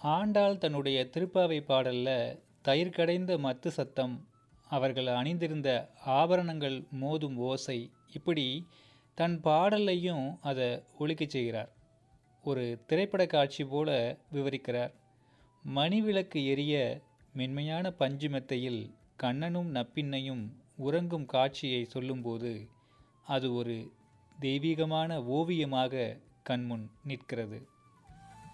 ஆண்டாள் தன்னுடைய திருப்பாவை பாடல்ல தயிர் கடைந்த மத்து சத்தம், அவர்கள் அணிந்திருந்த ஆபரணங்கள் மோதும் ஓசை, இப்படி தன் பாடல்லையும் அதை ஒலிக்கச் செய்கிறார். ஒரு திரைப்பட காட்சி போல விவரிக்கிறார். மணிவிளக்கு எரிய மென்மையான பஞ்சு மெத்தையில் கண்ணனும் நப்பின்னையும் உறங்கும் காட்சியை சொல்லும்போது அது ஒரு தெய்வீகமான ஓவியமாக கண்முன் நிற்கிறது.